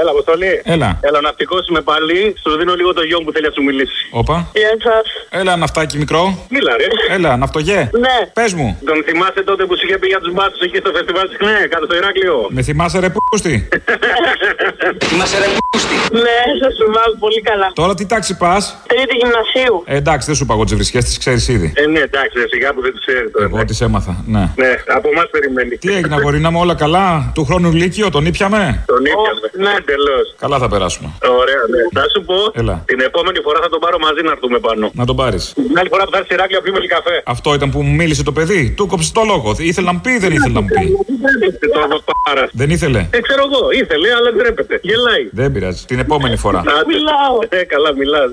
Έλα, Αποστολή. Έλα. Έλα, ναυτικός είμαι πάλι. Σου δίνω λίγο το γιο μου που θέλει να σου μιλήσει. Όπα. Γεια σας. Έλα, ναυτάκι μικρό. Μίλα, ρε. Έλα, ναυτογέ. Ναι. Πες μου. Τον θυμάσαι τότε που σου είχε πει για τους μπάτσους εκεί στο φεστιβάλ της χνέ, κάτω στο Ηράκλειο? Με θυμάσαι ρε πούστη. Θυμάσαι ρε πούστη. Ναι, σας θυμάμαι πολύ καλά. Τώρα τι τάξη πας? Τρίτη γυμνασίου. Εντάξει, δεν σου είπα εγώ τις βρισκές, τις ξέρεις ήδη. Ναι, εντάξει, σιγά που δεν τους ξέρει τώρα. Εγώ τις έμαθα, ναι. Ναι, από εμάς περιμένει. Τι έγινε, αγορίνα μου, όλα καλά? Του χρόνου Λύκειο, τον ήπιαμε? Τον ήπιαμε. Ναι, εντελώς. Καλά θα περάσουμε. Ωραία, ναι. Θα σου πω, Έλα. την επόμενη φορά θα τον πάρω μαζί να έρθουμε πάνω. Να τον πάρεις. Την άλλη φορά που θα έρθει στη Ηράκλειο πιούμε και καφέ. Αυτό ήταν που μου μίλησε το παιδί. Του κόψε το λόγο. Ήθελε να μου πει ή δεν ήθελε να μου πει? Δεν ήθελε. Ξέρω εγώ, ήθελε, αλλά δεν τρέπεται. Γελάει. Δεν πειράζει. Την επόμενη φορά. Μιλάω. Καλά, μιλάς.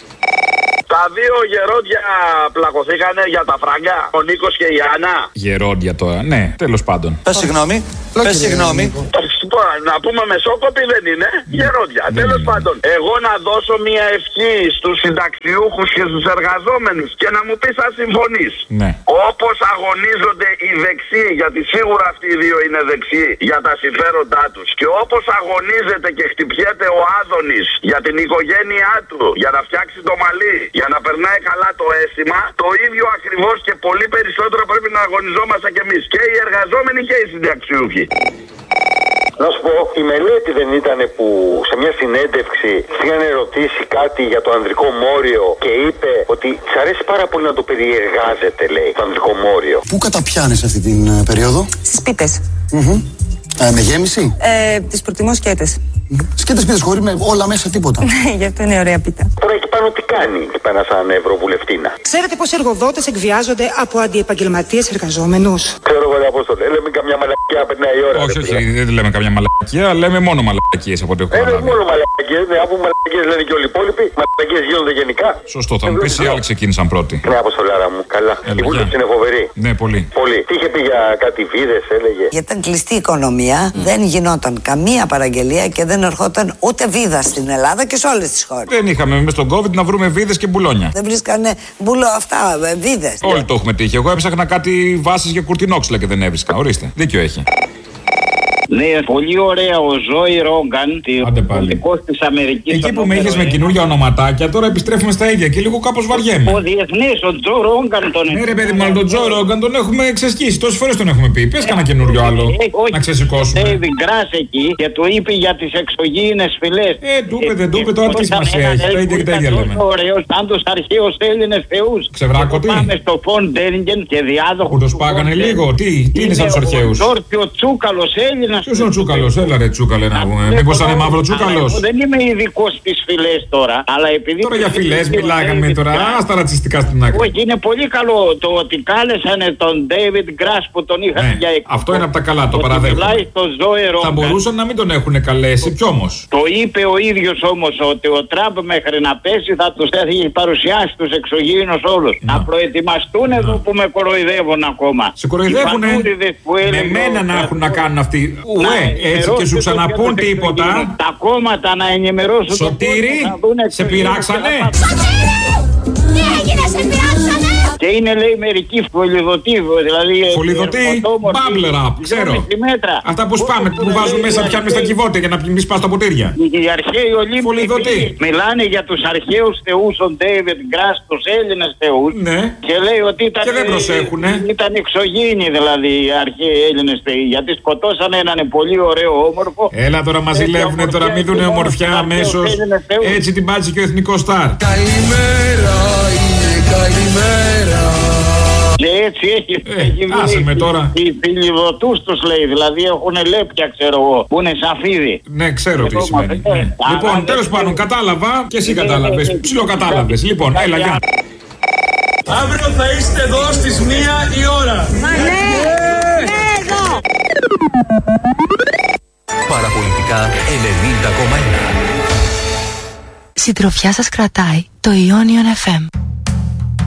Τα δύο γερόντια πλακωθήκανε για τα φράγκα, ο Νίκος και η Άννα. Γερόντια τώρα. Ναι, τέλος πάντων. Πες συγγνώμη. Πες συγγνώμη. Να πούμε μεσόκοποι δεν είναι, γερόντια. Τέλος πάντων, εγώ να δώσω μια ευχή στους συνταξιούχους και στους εργαζόμενους και να μου πεις αν συμφωνείς. Ναι. Όπως αγωνίζονται οι δεξιοί, γιατί σίγουρα αυτοί οι δύο είναι δεξιοί για τα συμφέροντά τους, και όπως αγωνίζεται και χτυπιέται ο Άδωνης για την οικογένειά του, για να φτιάξει το μαλλί, για να περνάει καλά το αίσθημα, το ίδιο ακριβώς και πολύ περισσότερο πρέπει να αγωνιζόμαστε κι εμείς, και οι εργαζόμενοι και οι συνταξιούχοι. Να σου πω, η μελέτη δεν ήταν που σε μια συνέντευξη είχαν ρωτήσει κάτι για το ανδρικό μόριο και είπε ότι της αρέσει πάρα πολύ να το περιεργάζεται, λέει, το ανδρικό μόριο. Πού καταπιάνεις αυτή την περίοδο? Στις πίτες. Με γέμιση? Τις προτιμώ σκέτες. Σκέτες χωρίς με όλα μέσα τίποτα. Γι' αυτό είναι ωραία πίτα. Τώρα εκεί πάνω τι κάνει, εκεί πάνω σαν ευρωβουλευτήνα? Ξέρετε πως εργοδότες εκβιάζονται από αντιεπαγγελματίες εργαζόμενους? Ξέρω εγώ, Απόστολε, λέμε καμιά μαλακιά, περνάει η ώρα. Όχι, όχι, δεν λέμε καμιά μαλακία, λέμε μόνο μαλακίες από ό,τι έχω καταλάβει. Μόνο μαλακίες, ναι, αφού μαλακίες λένε και όλοι οι υπόλοιποι, μαλακίες γίνονται γενικά. Σωστό, θα μου πεις οι άλλοι ξεκίνησαν πρώτοι. Ναι, Αποστολάρα μου, καλά. Η βούλτεψη είναι φοβερή. Ναι, πολύ. Πολύ. Τι είχε πει για κάτι βίδες, έλεγε? Γιατί ήταν κλειστή η οικονομία, δεν γινόταν καμία παραγγελία και δεν ερχόταν ούτε βίδα στην Ελλάδα και σε όλες τις χώρες. Δεν είχαμε μέσα στον COVID να βρούμε βίδες και μπουλόνια. Δεν βρίσκανε μπουλό αυτά, βίδες. Όλοι το έχουμε τύχει. Εγώ έψαχνα κάτι βάσεις για κουρτινόξυλα και δεν έβρισκα. Ορίστε. Δίκιο έχει. Ναι, πολύ ωραία ο Ζόι Ρόγκαν, πολιτικός της Αμερικής. Εκεί που με είχες με καινούργια ονοματάκια, τώρα επιστρέφουμε στα ίδια και λίγο κάπως βαριέμαι. Ο διεθνής, ο Τζο Ρόγκαν τον Ναι, ρε παιδί μου, αλλά τον Τζο Ρόγκαν τον έχουμε ξεσκίσει. Τόσες φορές τον έχουμε πει. Πες κανένα καινούριο άλλο. Να ξεσηκώσουμε. David Grass εκεί και του είπε για τις εξωγήινες φυλές. Του είπε, δεν του είπε, τώρα τι σημασία έχει. Τα ίδια και τα ίδια λέμε. Ωραίος, σαν τους αρχαίους Έλληνες θεούς. Ξεβράκωτη. Πάμε στο Φον Ντέριγγεν και διάδοχο. Που το σπάγανε λίγο. Τι είναι σαν τους αρχαίους? Ο Τζόρτιο Τσούκαλος Έλληνας. Ποιος είναι ο Τσούκαλος? Έλα ρε Τσούκαλε να πούμε. Μήπως θα είναι μαύρο Τσούκαλος? Δεν είμαι ειδικός στις φυλές τώρα, αλλά επειδή. Τώρα για φυλές μιλάγαμε τώρα. Στα ρατσιστικά στην άκρη. Όχι, είναι πολύ καλό το ότι κάλεσανε τον David Grass που τον είχαν για εκπομπή. Αυτό είναι από τα καλά, το παραδέχομαι. Θα μπορούσαν να μην τον έχουν καλέσει, κι όμως. Το είπε ο ίδιος όμως ότι ο Τραμπ μέχρι να πέσει θα τους έχει παρουσιάσει τους εξωγήινους όλους. Να προετοιμαστούν εδώ που με κοροϊδεύουν ακόμα. Σε κοροϊδεύουνε. Με μένα να έχουν να κάνουν αυτοί. Έτσι και σου ξαναπούν τίποτα. Τα κόμματα να ενημερώσουν. Σωτήρη, σε πειράξανε. Τι έγινε, σε πειράξανε? Και είναι λέει μερικοί φωλιδωτοί, δηλαδή. Φωλιδωτοί, μπάμπλερα, ξέρω. Αυτά που σπάμε, που βάζουν μέσα, πιάνουμε στα κυβότια για να μην σπάς τα ποτήρια. Οι αρχαίοι Ολύμπιοι μιλάνε για τους αρχαίους θεούς, τον David Grass, τους Έλληνες θεούς. Ναι. Και λέει ότι ήταν. Και δεν προσέχουνε. Ήταν εξωγήινοι δηλαδή οι αρχαίοι Έλληνες θεοί. Γιατί σκοτώσανε έναν πολύ ωραίο όμορφο. Έλα τώρα μας ζηλεύουνε, τώρα μην δουνε ομορφιά αμέσως. Έτσι την πάτησε και ο εθνικός στάρ. Καλημέρα, είναι καλημέρα. Και έτσι έχει άσε με τώρα. Οι φιλιδωτούς τους λέει, δηλαδή έχουν λέπια ξέρω εγώ, που είναι σαφίδι. Ναι, ξέρω τι σημαίνει. Λοιπόν, τέλος πάντων, κατάλαβα και εσύ κατάλαβες, ψιλοκατάλαβες. Λοιπόν, έλα, γεια. Αύριο θα είστε εδώ στις 1 η ώρα. Ναι, εδώ. Παραπολιτικά 90,1. Συντροφιά σας κρατάει το Ionian FM.